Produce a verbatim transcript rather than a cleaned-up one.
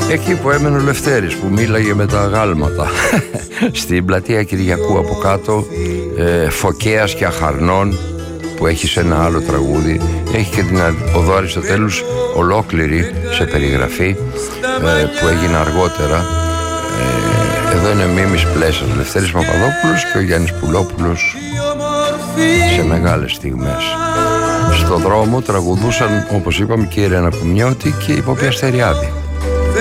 Εκεί που έμενε ο Λευτέρης, που μίλαγε με τα γάλματα. Στην πλατεία Κυριακού από κάτω, ε, Φωκέας και Αχαρνών, που έχει σε ένα άλλο τραγούδι. Έχει και την Οδό Αριστοτέλους ολόκληρη σε περιγραφή, ε, που έγινε αργότερα. ε, Εδώ είναι Μίμης Πλέσας, Λευτέρης Παπαδόπουλος και ο Γιάννης Πουλόπουλος σε μεγάλες στιγμές. Στο δρόμο τραγουδούσαν, όπως είπαμε, και η Ρένα Κουμιώτη και η Ποπία Στεριάδη.